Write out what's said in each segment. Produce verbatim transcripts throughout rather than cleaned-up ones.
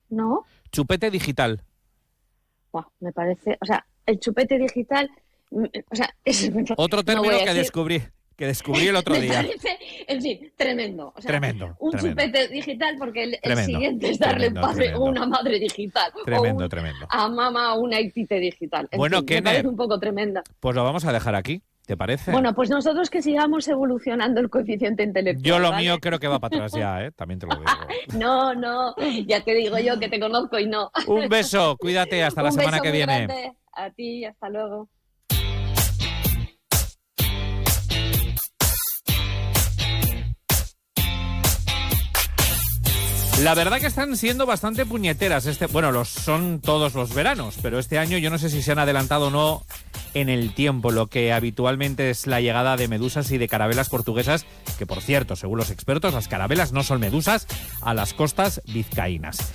¿No? Chupete digital. Buah, me parece... O sea, el chupete digital... O sea, es... Otro término no que decir... descubrí que descubrí el otro me día. Parece, en fin, tremendo. O sea, tremendo. un tremendo. chupete digital porque el, el Tremendo, siguiente es darle tremendo, un padre tremendo. o una madre digital. Tremendo, o un, tremendo. a mamá una aitite digital. En bueno, fin, Kenner, me parece un poco tremenda. Pues lo vamos a dejar aquí, ¿te parece? Bueno, pues nosotros que sigamos evolucionando el coeficiente intelectual. Yo lo ¿vale? mío creo que va para atrás ya, ¿eh? También te lo digo. no, no, ya te digo yo que te conozco y no. Un beso, cuídate, hasta la un semana beso que muy viene. Grande. A ti, hasta luego. La verdad que están siendo bastante puñeteras. Este, bueno, los son todos los veranos, pero este año yo no sé si se han adelantado o no en el tiempo, lo que habitualmente es la llegada de medusas y de carabelas portuguesas, que por cierto, según los expertos, las carabelas no son medusas, a las costas vizcaínas.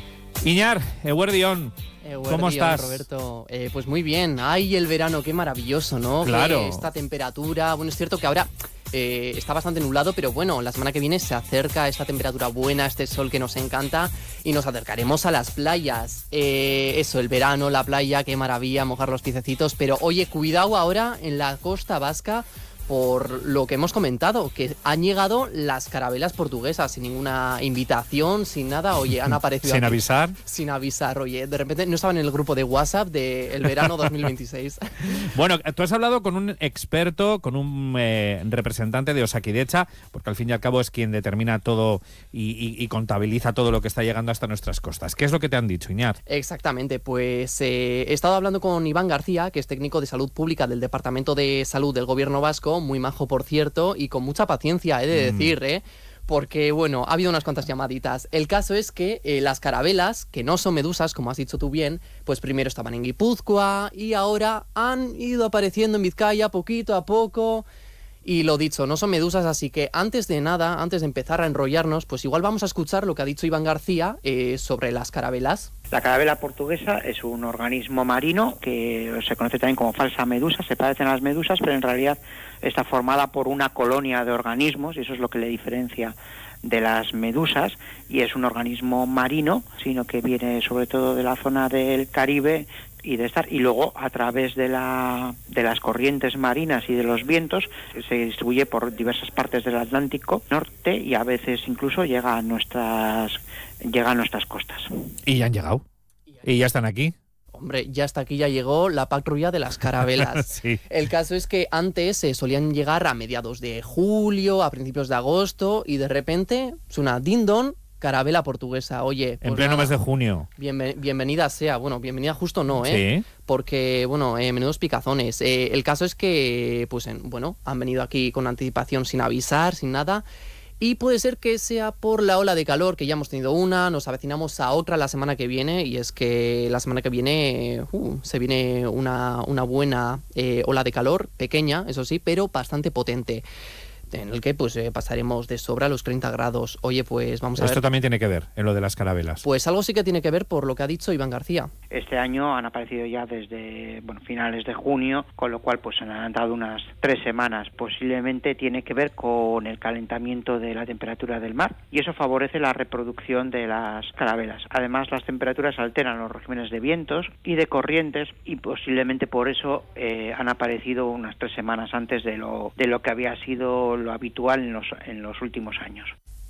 Iñar, Eguerdión, ¿cómo estás? Roberto, eh, pues muy bien. Ay, el verano, qué maravilloso, ¿no? Claro. Que esta temperatura, bueno, es cierto que ahora eh, está bastante nublado, pero bueno, la semana que viene se acerca esta temperatura buena, este sol que nos encanta y nos acercaremos a las playas. Eh, eso, el verano, la playa, qué maravilla, mojar los piececitos, pero oye, cuidado ahora en la costa vasca, por lo que hemos comentado, que han llegado las carabelas portuguesas sin ninguna invitación, sin nada, oye, han aparecido sin aquí, avisar. Sin avisar, oye, de repente no estaban en el grupo de WhatsApp del verano dos mil veintiséis. Bueno, tú has hablado con un experto, con un eh, representante de Osakidecha, porque al fin y al cabo es quien determina todo y, y, y contabiliza todo lo que está llegando hasta nuestras costas. ¿Qué es lo que te han dicho, Iñar? Exactamente, pues eh, he estado hablando con Iván García, que es técnico de salud pública del Departamento de Salud del Gobierno Vasco, muy majo por cierto, y con mucha paciencia, he de decir, mm. ¿eh? Porque, bueno, ha habido unas cuantas llamaditas. El caso es que eh, las carabelas, que no son medusas, como has dicho tú bien, pues primero estaban en Guipúzcoa y ahora han ido apareciendo en Vizcaya poquito a poco. Y lo dicho, no son medusas, así que antes de nada, antes de empezar a enrollarnos, pues igual vamos a escuchar lo que ha dicho Iván García eh, sobre las carabelas. La carabela portuguesa es un organismo marino que se conoce también como falsa medusa, se parecen a las medusas, pero en realidad está formada por una colonia de organismos, y eso es lo que le diferencia de las medusas, y es un organismo marino, sino que viene sobre todo de la zona del Caribe y de estar y luego a través de la de las corrientes marinas y de los vientos se distribuye por diversas partes del Atlántico norte y a veces incluso llega a nuestras llega a nuestras costas. Y ya han llegado. Y ya están aquí. Hombre, ya hasta aquí ya llegó la patrulla de las carabelas. Sí. El caso es que antes se eh, solían llegar a mediados de julio, a principios de agosto, y de repente suena ding-dong, carabela portuguesa. Oye, pues en pleno nada, mes de junio. Bienven- bienvenida sea. Bueno, bienvenida justo no, ¿eh? Sí. Porque, bueno, eh, menudos picazones. Eh, el caso es que, pues, en, bueno, han venido aquí con anticipación sin avisar, sin nada. Y puede ser que sea por la ola de calor, que ya hemos tenido una, nos avecinamos a otra la semana que viene, y es que la semana que viene uh, se viene una, una buena eh, ola de calor, pequeña, eso sí, pero bastante potente, en el que pues eh, pasaremos de sobra los treinta grados. Oye, pues vamos a Esto ver. también tiene que ver en lo de las carabelas. Pues algo sí que tiene que ver por lo que ha dicho Iván García. Este año han aparecido ya desde bueno finales de junio, con lo cual pues se han dado unas tres semanas. Posiblemente tiene que ver con el calentamiento de la temperatura del mar y eso favorece la reproducción de las carabelas. Además, las temperaturas alteran los regímenes de vientos y de corrientes y posiblemente por eso eh, han aparecido unas tres semanas antes de lo de lo que había sido lo habitual en los en los últimos años.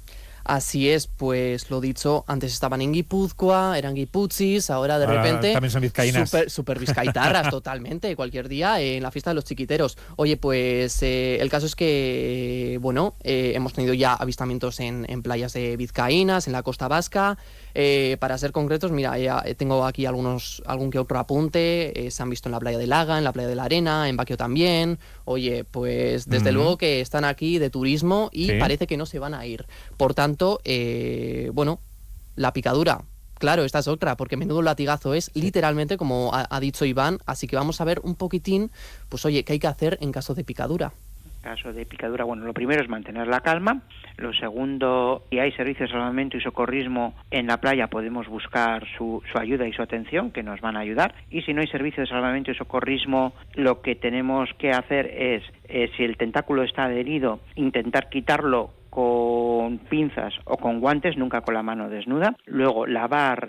Así es, pues lo dicho, antes estaban en Guipúzcoa, eran guipuzis, ahora de ahora repente también son vizcaínas. super, super vizcaitarras totalmente, cualquier día eh, en la fiesta de los chiquiteros. Oye, pues eh, el caso es que, bueno, eh, hemos tenido ya avistamientos en, en playas de vizcaínas, en la costa vasca. Eh, para ser concretos, mira, ya tengo aquí algunos algún que otro apunte. Eh, se han visto en la playa de Laga, en la playa de la Arena, en Baquio también. Oye, pues desde Mm. luego que están aquí de turismo y Sí. parece que no se van a ir. Por tanto, eh, bueno, la picadura. Claro, esta es otra, porque menudo latigazo es, literalmente, como ha, ha dicho Iván. Así que vamos a ver un poquitín, pues oye, qué hay que hacer en caso de picadura. Caso de picadura, bueno, lo primero es mantener la calma. Lo segundo, si hay servicios de salvamento y socorrismo en la playa, podemos buscar su, su ayuda y su atención, que nos van a ayudar. Y si no hay servicio de salvamento y socorrismo, lo que tenemos que hacer es, eh, si el tentáculo está adherido, intentar quitarlo con pinzas o con guantes, nunca con la mano desnuda. Luego, lavar